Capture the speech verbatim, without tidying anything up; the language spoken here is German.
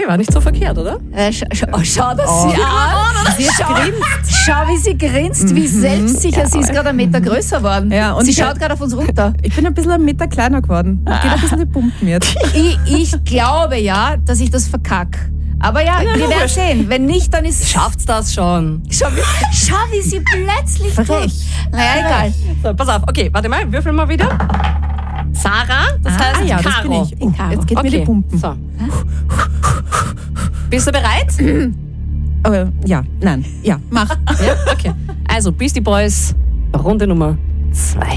Okay, war nicht so verkehrt, oder? Äh, schau, schau, oh, schau das Oh. sie an. Sie Schau, grinst. schau, wie sie grinst, wie selbstsicher Ja. sie ist gerade einen Meter größer geworden. Ja, und sie ich- schaut gerade auf uns runter. Ich bin ein bisschen einen Meter kleiner geworden. Geht ein bisschen die Pumpen jetzt. Ich, ich glaube ja, dass ich das verkack. Aber ja, wir werden sehen. Wenn nicht, dann ist... Schafft's das schon? Schau, wie, schau, wie sie plötzlich... Frech. Naja, egal. So, pass auf, okay, warte mal, würfeln wir wieder. Sarah, das heißt Ah ja, das Caro. bin ich. Oh, Caro. jetzt geht mir Okay, die Pumpen. so. Bist du bereit? Aber ja, nein, ja, mach. Ja, okay. Also, Beastie Boys, Runde Nummer zwei.